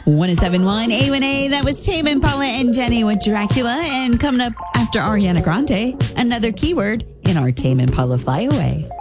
1071 A1A, that was Tame Impala and Jenny with Dracula. And coming up after Ariana Grande, another keyword in our Tame Impala Flyaway.